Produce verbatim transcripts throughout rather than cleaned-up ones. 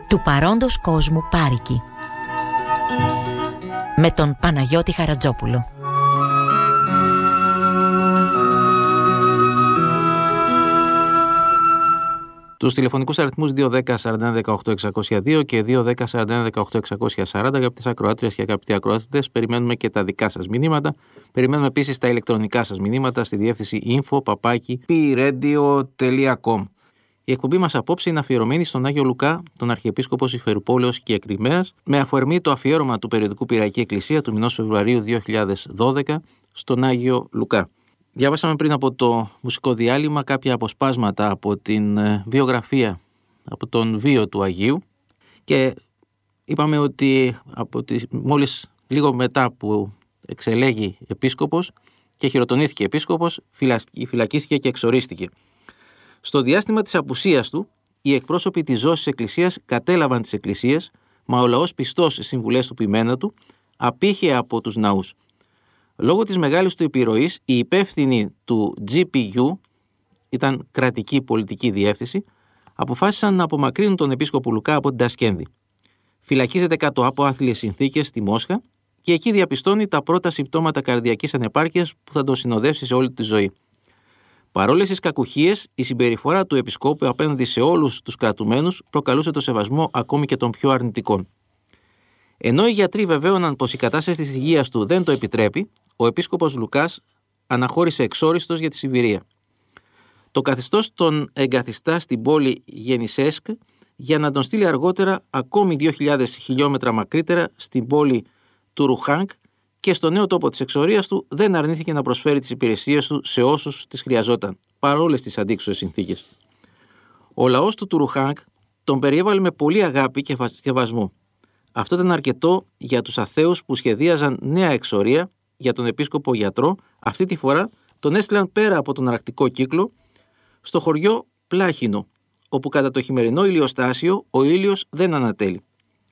Του παρόντος κόσμου πάρικη, με τον Παναγιώτη Χαρατζόπουλο. Τους τηλεφωνικούς αριθμούς δύο ένα μηδέν σαράντα ένα δεκαοκτώ εξακόσια δύο και δύο ένα μηδέν σαράντα ένα δεκαοκτώ εξακόσια σαράντα, αγαπητές ακροάτριες και αγαπητοί ακροατές, περιμένουμε και τα δικά σας μηνύματα. Περιμένουμε επίσης τα ηλεκτρονικά σας μηνύματα στη διεύθυνση info παπάκι πι ρέντιο τελεία κομ. Η εκπομπή μας απόψε είναι αφιερωμένη στον Άγιο Λουκά, τον Αρχιεπίσκοπο Συμφεροπόλεως και Κριμαίας, με αφορμή το αφιέρωμα του περιοδικού Πυριακή Εκκλησία του μηνός Φεβρουαρίου δύο χιλιάδες δώδεκα στον Άγιο Λουκά. Διάβασαμε πριν από το μουσικό διάλειμμα κάποια αποσπάσματα από την βιογραφία, από τον βίο του Αγίου, και είπαμε ότι από τις, μόλις λίγο μετά που εξελέγει επίσκοπος και χειροτονήθηκε επίσκοπος, φυλακίστηκε και εξορίστηκε. Στο διάστημα της απουσίας του, οι εκπρόσωποι της ζώσης Εκκλησίας κατέλαβαν τις εκκλησίες, μα ο λαός πιστός στις συμβουλές του ποιμένα του απήχε από τους ναούς. Λόγω της μεγάλης του επιρροής, οι υπεύθυνοι του τζι πι γιου, ήταν κρατική πολιτική διεύθυνση, αποφάσισαν να απομακρύνουν τον επίσκοπο Λουκά από την Τασκένδη. Φυλακίζεται κάτω από άθλιες συνθήκες στη Μόσχα και εκεί διαπιστώνει τα πρώτα συμπτώματα καρδιακής ανεπάρκειας που θα τον συνοδεύσει σε όλη τη ζωή. Παρόλες τις κακουχίες, η συμπεριφορά του επισκόπου απέναντι σε όλους τους κρατουμένους προκαλούσε το σεβασμό ακόμη και των πιο αρνητικών. Ενώ οι γιατροί βεβαίωναν πως η κατάσταση της υγείας του δεν το επιτρέπει, ο επίσκοπος Λουκάς αναχώρησε εξόριστος για τη Σιβηρία. Το καθεστώς τον εγκαθιστά στην πόλη Γενισέσκ για να τον στείλει αργότερα ακόμη δύο χιλιάδες χιλιόμετρα μακρύτερα στην πόλη του Ρουχάνκ, και στο νέο τόπο της εξορίας του δεν αρνήθηκε να προσφέρει τις υπηρεσίες του σε όσους τις χρειαζόταν, παρόλες τις αντίξωες συνθήκες. Ο λαός του Τουρουχάνκ τον περιέβαλε με πολύ αγάπη και σεβασμό. Αυτό ήταν αρκετό για τους αθέους που σχεδίαζαν νέα εξορία για τον επίσκοπο γιατρό. Αυτή τη φορά τον έστειλαν πέρα από τον αρκτικό κύκλο, στο χωριό Πλάχινο, όπου κατά το χειμερινό ηλιοστάσιο ο ήλιος δεν ανατέλει.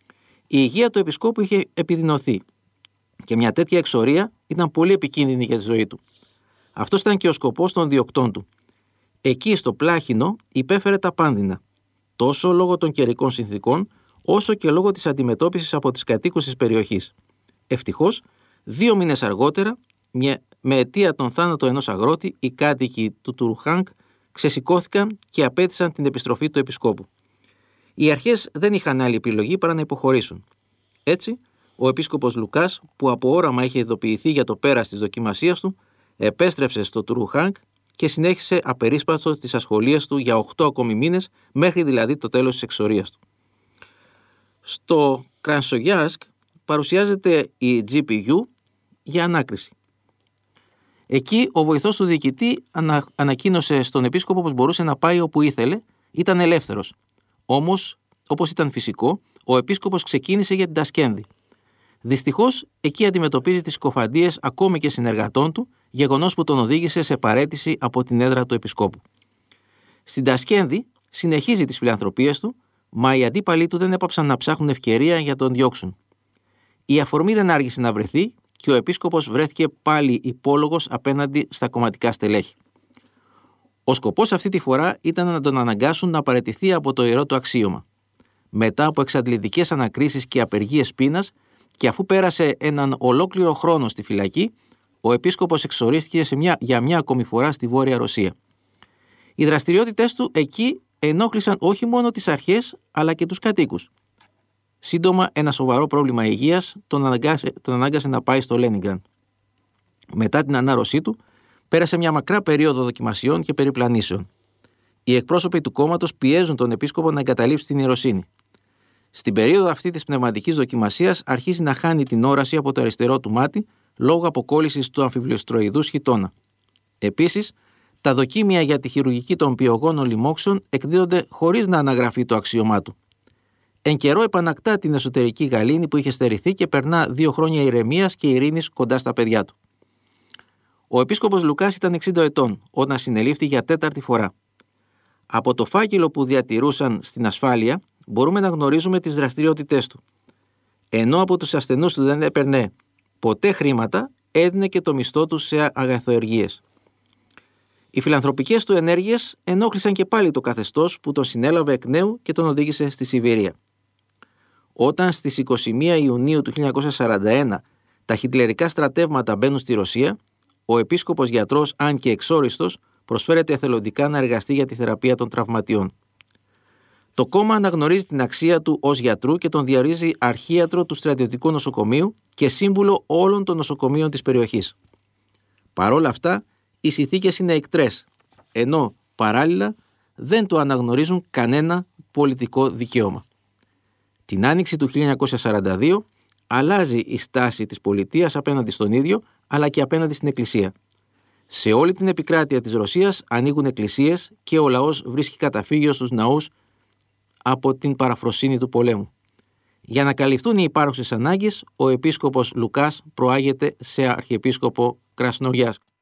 Η υγεία του επισκόπου είχε επιδεινωθεί και μια τέτοια εξορία ήταν πολύ επικίνδυνη για τη ζωή του. Αυτός ήταν και ο σκοπός των διοκτών του. Εκεί στο Πλάχινο υπέφερε τα πάνδυνα, τόσο λόγω των καιρικών συνθήκων, όσο και λόγω της αντιμετώπισης από τις κατοίκους της περιοχής. Ευτυχώς, δύο μήνες αργότερα, με αιτία τον θάνατο ενός αγρότη, οι κάτοικοι του Τουρουχάνκ ξεσηκώθηκαν και απέτησαν την επιστροφή του επισκόπου. Οι αρχές δεν είχαν άλλη επιλογή παρά να υποχωρήσουν. Έτσι, ο επίσκοπος Λουκάς, που από όραμα είχε ειδοποιηθεί για το πέρας της δοκιμασίας του, επέστρεψε στο Τουρουχάνκ και συνέχισε απερίσπαστος τις ασχολίες του για οκτώ ακόμη μήνες, μέχρι δηλαδή το τέλος της εξορίας του. Στο Κρανσογιάσκ παρουσιάζεται η τζι πι γιου για ανάκριση. Εκεί ο βοηθός του διοικητή ανα, ανακοίνωσε στον επίσκοπο πως μπορούσε να πάει όπου ήθελε, ήταν ελεύθερος. Όμως, όπως ήταν φυσικό, ο επίσκοπος ξεκίνησε για την Τασκένδη. Δυστυχώς, εκεί αντιμετωπίζει τις συκοφαντίες ακόμη και συνεργατών του, γεγονός που τον οδήγησε σε παραίτηση από την έδρα του επισκόπου. Στην Τασκένδη συνεχίζει τις φιλανθρωπίες του, μα οι αντίπαλοι του δεν έπαψαν να ψάχνουν ευκαιρία για τον διώξουν. Η αφορμή δεν άργησε να βρεθεί και ο επίσκοπος βρέθηκε πάλι υπόλογος απέναντι στα κομματικά στελέχη. Ο σκοπός αυτή τη φορά ήταν να τον αναγκάσουν να παραιτηθεί από το ιερό του αξίωμα. Μετά από εξαντλητικές ανακρίσεις και απεργίες πείνας, και αφού πέρασε έναν ολόκληρο χρόνο στη φυλακή, ο επίσκοπος εξορίστηκε σε μια, για μια ακόμη φορά στη Βόρεια Ρωσία. Οι δραστηριότητες του εκεί ενόχλησαν όχι μόνο τις αρχές, αλλά και τους κατοίκους. Σύντομα, ένα σοβαρό πρόβλημα υγείας τον ανάγκασε, τον ανάγκασε να πάει στο Λένιγκραντ. Μετά την ανάρρωσή του, πέρασε μια μακρά περίοδο δοκιμασιών και περιπλανήσεων. Οι εκπρόσωποι του κόμματος πιέζουν τον επίσκοπο να εγκαταλείψει την ιεροσύνη. Στην περίοδο αυτή της πνευματικής δοκιμασίας αρχίζει να χάνει την όραση από το αριστερό του μάτι λόγω αποκόλλησης του αμφιβληστροειδούς χιτώνα. Επίσης, τα δοκίμια για τη χειρουργική των πιογόνων λοιμόξεων εκδίδονται χωρίς να αναγραφεί το αξίωμά του. Εν καιρό επανακτά την εσωτερική γαλήνη που είχε στερηθεί και περνά δύο χρόνια ηρεμίας και ειρήνης κοντά στα παιδιά του. Ο επίσκοπος Λουκάς ήταν εξήντα ετών όταν συνελήφθη για τέταρτη φορά. Από το φάκελο που διατηρούσαν στην ασφάλεια μπορούμε να γνωρίζουμε τις δραστηριότητές του. Ενώ από τους ασθενούς του δεν έπαιρνε ποτέ χρήματα, έδινε και το μισθό του σε αγαθοεργίες. Οι φιλανθρωπικές του ενέργειες ενόχλησαν και πάλι το καθεστώς που τον συνέλαβε εκ νέου και τον οδήγησε στη Σιβηρία. Όταν στις είκοσι μία Ιουνίου του χίλια εννιακόσια σαράντα ένα τα χιτλερικά στρατεύματα μπαίνουν στη Ρωσία, ο επίσκοπος γιατρός, αν και εξόριστος, προσφέρεται εθελοντικά να εργαστεί για τη θεραπεία των τραυματιών. Το κόμμα αναγνωρίζει την αξία του ως γιατρού και τον διορίζει αρχίατρο του στρατιωτικού νοσοκομείου και σύμβουλο όλων των νοσοκομείων της περιοχής. Παρόλα αυτά, οι συνθήκες είναι εκτρές, ενώ παράλληλα δεν του αναγνωρίζουν κανένα πολιτικό δικαίωμα. Την άνοιξη του χίλια εννιακόσια σαράντα δύο αλλάζει η στάση της πολιτείας απέναντι στον ίδιο, αλλά και απέναντι στην Εκκλησία. Σε όλη την επικράτεια της Ρωσίας ανοίγουν εκκλησίες και ο λαός βρίσκει καταφύγιο στους ναούς από την παραφροσύνη του πολέμου. Για να καλυφθούν οι υπάρχουσες ανάγκες, ο επίσκοπος Λουκάς προάγεται σε αρχιεπίσκοπο Κρασνογιάσκ.